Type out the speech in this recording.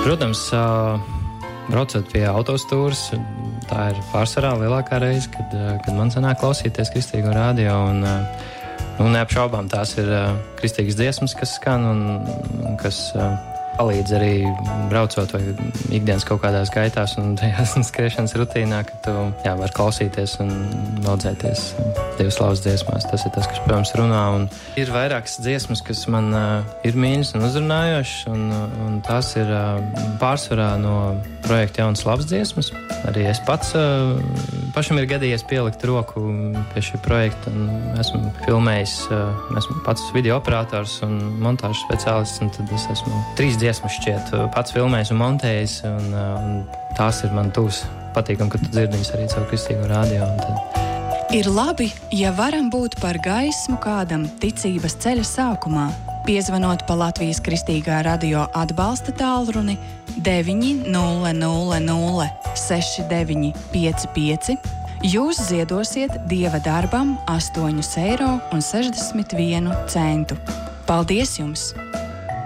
Protams, braucot pie autostūras, tā ir pārsvarā lielākā reize, kad man sanāk klausīties kristīgo radio. Un neapšaubām tās ir kristīgas dziesmas, kas skan un kas palīdz arī braucot vai ikdienas kaut kādās gaitās un tajās skriešanas rutīnā, ka tu vari klausīties un laudzēties Dieva slavas dziesmās. Tas ir tas, kas, protams, runā. Un ir vairākas dziesmas, kas man ir mīļas un uzrunājošas, un tās ir pārsvarā no projekta Jaunas labas dziesmas. Arī es pašam ir gadījies pielikt roku pie šī projekta, un esmu filmējis, esmu pats video operators un montāžas speciālists, un tad es esmu 3 dziesmas šķiet pats filmējis un montējis, un tās ir man tūs patīkam, ka tu dzirdi viņas arī caur kristīgo radio. Ir labi, ja varam būt par gaismu kādam ticības ceļa sākumā, piezvanot pa Latvijas Kristīgā radio atbalsta tālruni 900 6955. Jūs ziedosiet Dieva darbam 8,61 eiro. Paldies jums!